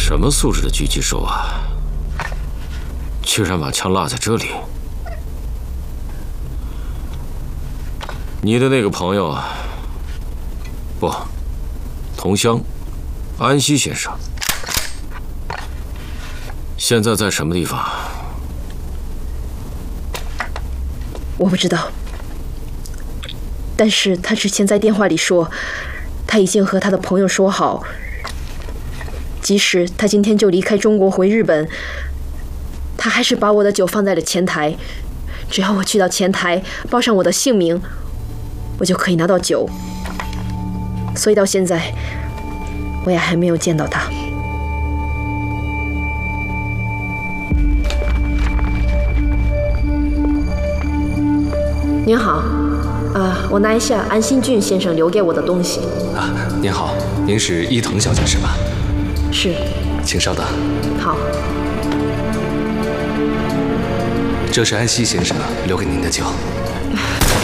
什么素质的狙击手啊！居然把枪落在这里。你的那个朋友啊，不，同乡，安西先生，现在在什么地方？ 我不知道，但是他之前在电话里说，他已经和他的朋友说好，即使他今天就离开中国回日本，他还是把我的酒放在了前台。只要我去到前台，报上我的姓名，我就可以拿到酒。所以到现在，我也还没有见到他。您好，我拿一下安新俊先生留给我的东西。 啊，您好，您是伊藤小姐是吧？ 是。 请稍等。 好。 这是安西先生留给您的酒。